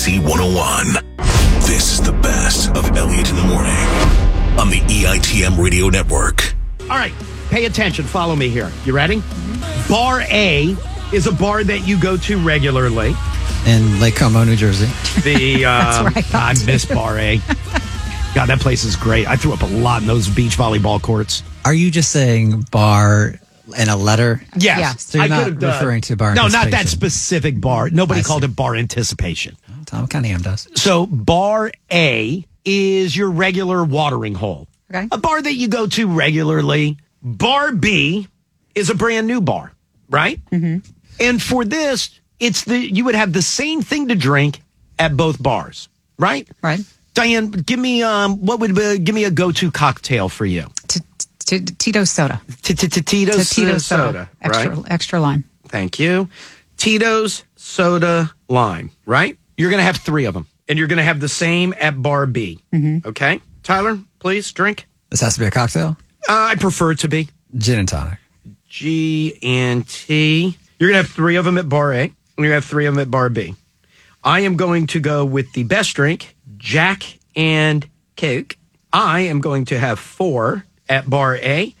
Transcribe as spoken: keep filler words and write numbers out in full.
Z one oh one. This is the best of Elliot in the Morning on the E I T M Radio Network. All right, pay attention. Follow me here. You ready? Mm-hmm. Bar A is a bar that you go to regularly. In Lake Como, New Jersey. The uh, I, I miss Bar A. God, that place is great. I threw up a lot in those beach volleyball courts. Are you just saying bar in a letter? Yes. Yes. So you're I not could've done- referring to bar No, not that anticipation? specific bar. Nobody I called see. it bar anticipation. Tom Cunningham does. So bar A is your regular watering hole. Okay. A bar that you go to regularly. Bar B is a brand new bar, right? Mm-hmm. And for this, it's the you would have the same thing to drink at both bars, right? Right. Diane, give me um, what would uh, give me a go-to cocktail for you? T- t- Tito's soda. Tito's Tito's soda, Extra, right? extra lime. Thank you. Tito's soda lime, right? You're going to have three of them, and you're going to have the same at bar B. Mm-hmm. Okay, Tyler, please drink. This has to be a cocktail? Uh, I prefer it to be Gin and tonic. G and T. You're going to have three of them at bar A, and you're going to have three of them at bar B. I am going to go with the best drink, Jack and Coke. I am going to have four at bar A,